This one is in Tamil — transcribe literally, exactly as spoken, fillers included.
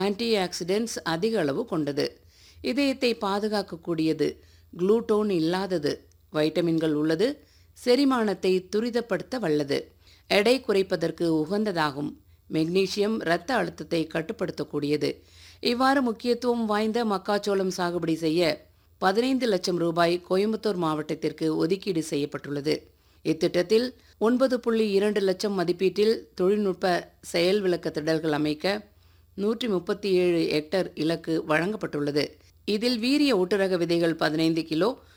ஆன்டி ஆக்சிடென்ட்ஸ் அதிக அளவு கொண்டது. இதயத்தை பாதுகாக்கக்கூடியது. குளூட்டோன் இல்லாதது. வைட்டமின்கள் உள்ளது. செரிமானத்தை துரிதப்படுத்த வல்லது. எடை குறைப்பதற்கு உகந்ததாகும். மெக்னீசியம் இரத்த அழுத்தத்தை கட்டுப்படுத்தக்கூடியது. இவ்வாறு முக்கியத்துவம் வாய்ந்த மக்காச்சோளம் சாகுபடி செய்ய பதினைந்து லட்சம் ரூபாய் கோயம்புத்தூர் மாவட்டத்திற்கு ஒதுக்கீடு செய்யப்பட்டுள்ளது. இத்திட்டத்தில் ஒன்பது புள்ளி இரண்டு லட்சம் மதிப்பீட்டில் தொழில்நுட்ப செயல் விளக்க திடல்கள் அமைக்க நூற்றி முப்பத்தி ஏழு ஹெக்டர் இலக்கு வழங்கப்பட்டுள்ளது. இதில் வீரிய ஒட்டுரக விதைகள் பதினைந்து கிலோ,